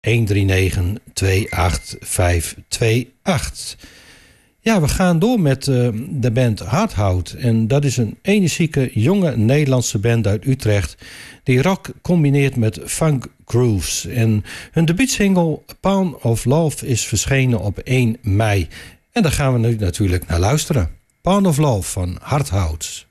Ja, we gaan door met de band Hardhout. En dat is een energieke, jonge Nederlandse band uit Utrecht die rock combineert met funk grooves. En hun debuutsingle Pound of Love is verschenen op 1 mei. En daar gaan we nu natuurlijk naar luisteren. Pound of Love van Hardhout.